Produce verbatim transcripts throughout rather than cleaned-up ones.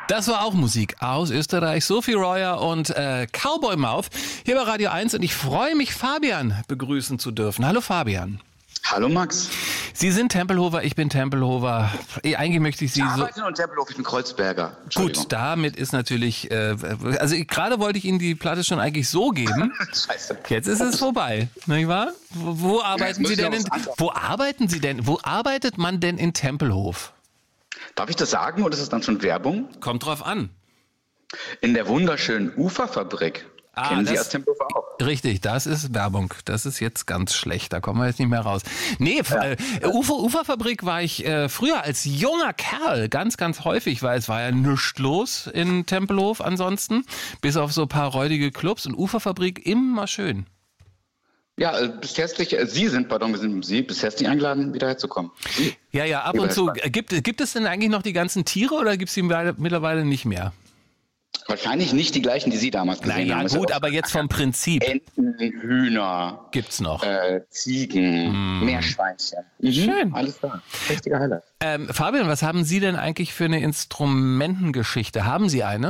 Das war auch Musik aus Österreich. Sophie Royer und äh, Cowboy Mouth hier bei Radio eins. Und ich freue mich, Fabian begrüßen zu dürfen. Hallo Fabian. Hallo Max. Sie sind Tempelhofer, ich bin Tempelhofer. Eigentlich möchte ich Sie ich so... Ich arbeite in Tempelhof, ich bin Kreuzberger. Gut, damit ist natürlich... Äh, also ich, gerade wollte ich Ihnen die Platte schon eigentlich so geben. Scheiße. Jetzt ist es vorbei, nicht wahr? Wo, wo arbeiten ja, Sie denn in, Wo arbeiten Sie denn? Wo arbeitet man denn in Tempelhof? Darf ich das sagen oder ist das dann schon Werbung? Kommt drauf an. In der wunderschönen Uferfabrik. Ah, Kennen Sie das, als Tempelhofer auch? Richtig, das ist Werbung. Das ist jetzt ganz schlecht. Da kommen wir jetzt nicht mehr raus. Nee, ja. äh, Ufer, Uferfabrik war ich äh, früher als junger Kerl ganz, ganz häufig, weil es war ja nichts los in Tempelhof ansonsten. Bis auf so ein paar räudige Clubs und Uferfabrik immer schön. Ja, äh, bis herzlich, äh, Sie sind, pardon, wir sind Sie, bis herzlich eingeladen, wieder herzukommen. Sie. Ja, ja, ab und zu. Gibt, gibt es denn eigentlich noch die ganzen Tiere oder gibt es die mittlerweile nicht mehr? Wahrscheinlich nicht die gleichen, die Sie damals gesehen naja, haben. Ja gut, aber jetzt vom Prinzip. Enten, Hühner. Gibt's noch. Äh, Ziegen, mm. Meerschweinchen. Mhm. Schön. Alles klar. Richtiger Highlight. Ähm, Fabian, was haben Sie denn eigentlich für eine Instrumentengeschichte? Haben Sie eine?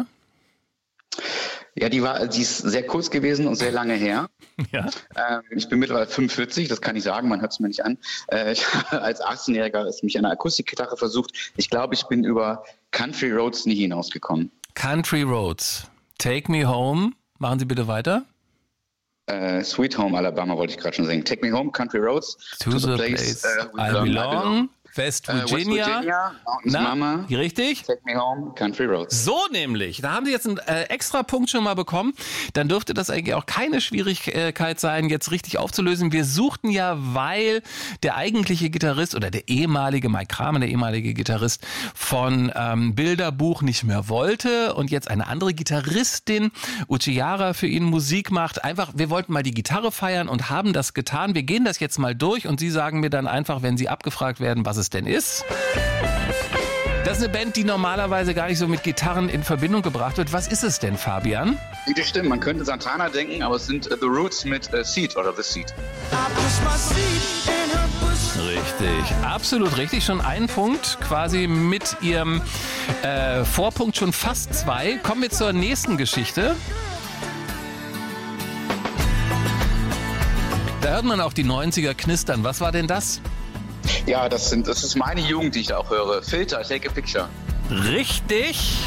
Ja, die war, die ist sehr kurz gewesen und sehr lange her. Ja. Ähm, ich bin mittlerweile fünfundvierzig, das kann ich sagen, man hört es mir nicht an. Äh, ich, als achtzehnjähriger ist mich an einer Akustikgitarre versucht. Ich glaube, ich bin über Country Roads nie hinausgekommen. Country Roads. Take Me Home. Machen Sie bitte weiter. Uh, Sweet Home Alabama wollte ich gerade schon singen. Take Me Home, Country Roads. To, to the, the place, place uh, I, belong. I belong. West Virginia. Uh, West Virginia, Mountains Mama. Richtig? Take Me Home, Country Roads. So nämlich. Da haben Sie jetzt einen äh, extra Punkt schon mal bekommen. Dann dürfte das eigentlich auch keine Schwierigkeit sein, jetzt richtig aufzulösen. Wir suchten ja, weil der eigentliche Gitarrist oder der ehemalige Mike Kramer, der ehemalige Gitarrist von ähm, Bilderbuch nicht mehr wollte und jetzt eine andere Gitarristin, Uchiara, für ihn Musik macht. Einfach, wir wollten mal die Gitarre feiern und haben das getan. Wir gehen das jetzt mal durch und Sie sagen mir dann einfach, wenn Sie abgefragt werden, was es denn ist. Das ist eine Band, die normalerweise gar nicht so mit Gitarren in Verbindung gebracht wird. Was ist es denn, Fabian? Das stimmt, man könnte Santana denken, aber es sind uh, The Roots mit uh, Seed oder The Seed. Richtig, absolut richtig. Schon ein Punkt, quasi mit Ihrem äh, Vorpunkt schon fast zwei. Kommen wir zur nächsten Geschichte. Da hört man auch die neunziger knistern. Was war denn das? Ja, das, sind, das ist meine Jugend, die ich da auch höre. Filter, Take a Picture. Richtig.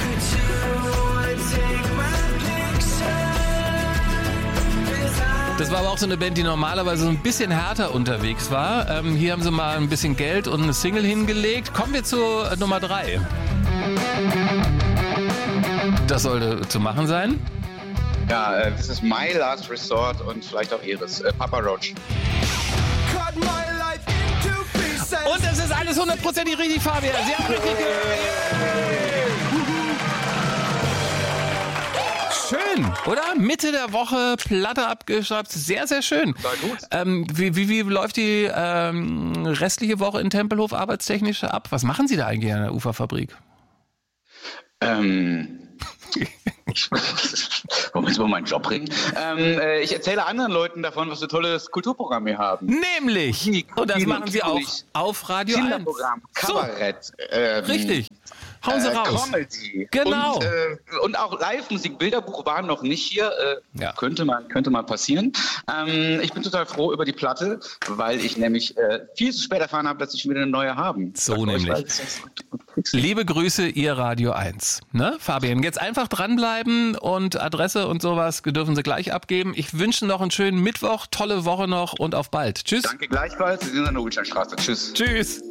Das war aber auch so eine Band, die normalerweise so ein bisschen härter unterwegs war. Ähm, hier haben sie mal ein bisschen Geld und eine Single hingelegt. Kommen wir zu äh, Nummer drei. Das sollte zu machen sein. Ja, äh, das ist My Last Resort und vielleicht auch Ihres. Äh, Papa Roach. Und das ist alles hundertprozentig richtig, Fabian. Sie haben richtig gehört. Schön, oder? Mitte der Woche, Platte abgeschraubt. Sehr, sehr schön. War gut. Ähm, wie, wie, wie läuft die ähm, restliche Woche in Tempelhof arbeitstechnisch ab? Was machen Sie da eigentlich an der Uferfabrik? Ähm... Wollen wir jetzt mal meinen Job reden? Ähm, äh, ich erzähle anderen Leuten davon, was für tolles Kulturprogramm wir haben. Nämlich! Musik, Und das Film, machen Sie auch auf Radio eins. Kinderprogramm, Kabarett. So. Ähm, Richtig. Hauen Sie äh, raus. Comedy. Genau. Und, äh, und auch Live-Musik. Bilderbuch waren noch nicht hier. Äh, ja. Könnte mal, könnte mal passieren. Ähm, ich bin total froh über die Platte, weil ich nämlich äh, viel zu spät erfahren habe, dass sie schon wieder eine neue haben. So Sagt nämlich. euch, Liebe Grüße, Ihr Radio eins. Ne, Fabian, jetzt einfach dranbleiben und Adresse und sowas dürfen Sie gleich abgeben. Ich wünsche noch einen schönen Mittwoch, tolle Woche noch und auf bald. Tschüss. Danke gleichfalls. Sie sind an der Ulsteinstraße. Tschüss. Tschüss.